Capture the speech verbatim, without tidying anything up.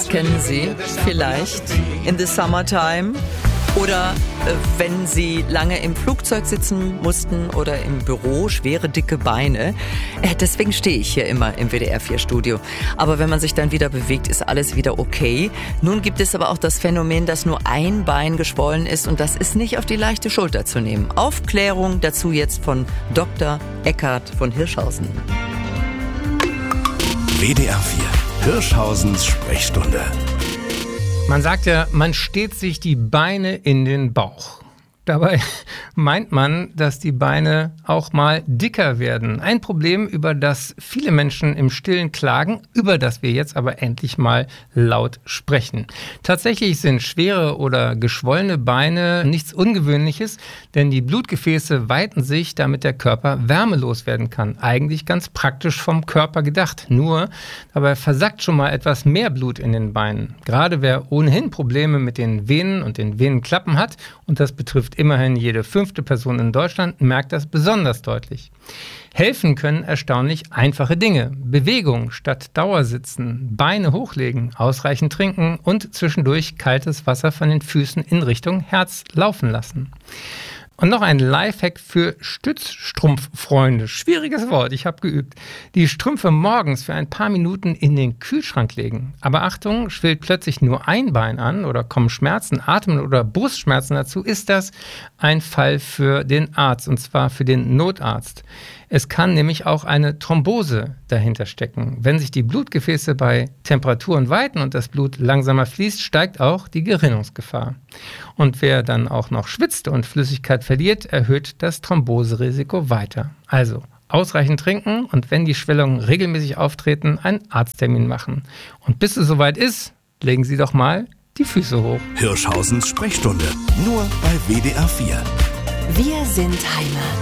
kennen Sie vielleicht in the summertime. Oder äh, wenn Sie lange im Flugzeug sitzen mussten oder im Büro, schwere, dicke Beine. Äh, deswegen stehe ich hier immer im W D R vier Studio. Aber wenn man sich dann wieder bewegt, ist alles wieder okay. Nun gibt es aber auch das Phänomen, dass nur ein Bein geschwollen ist und das ist nicht auf die leichte Schulter zu nehmen. Aufklärung dazu jetzt von Doktor Eckhard von Hirschhausen. W D R vier, Hirschhausens Sprechstunde. Man sagt ja, man steht sich die Beine in den Bauch. Dabei meint man, dass die Beine auch mal dicker werden. Ein Problem, über das viele Menschen im Stillen klagen, über das wir jetzt aber endlich mal laut sprechen. Tatsächlich sind schwere oder geschwollene Beine nichts Ungewöhnliches, denn die Blutgefäße weiten sich, damit der Körper wärmelos werden kann. Eigentlich ganz praktisch vom Körper gedacht. Nur, dabei versackt schon mal etwas mehr Blut in den Beinen. Gerade wer ohnehin Probleme mit den Venen und den Venenklappen hat, und das betrifft immerhin jede fünfte Person in Deutschland, merkt das besonders deutlich. Helfen können erstaunlich einfache Dinge. Bewegung statt Dauersitzen, Beine hochlegen, ausreichend trinken und zwischendurch kaltes Wasser von den Füßen in Richtung Herz laufen lassen. Und noch ein Lifehack für Stützstrumpffreunde. Schwieriges Wort, ich habe geübt. Die Strümpfe morgens für ein paar Minuten in den Kühlschrank legen. Aber Achtung, schwillt plötzlich nur ein Bein an oder kommen Schmerzen, Atmen oder Brustschmerzen dazu, ist das ein Fall für den Arzt, und zwar für den Notarzt. Es kann nämlich auch eine Thrombose dahinter stecken. Wenn sich die Blutgefäße bei Temperaturen weiten und das Blut langsamer fließt, steigt auch die Gerinnungsgefahr. Und wer dann auch noch schwitzt und Flüssigkeit verliert, erhöht das Thromboserisiko weiter. Also ausreichend trinken und wenn die Schwellungen regelmäßig auftreten, einen Arzttermin machen. Und bis es soweit ist, legen Sie doch mal die Füße hoch. Hirschhausens Sprechstunde, nur bei W D R vier. Wir sind Heimat.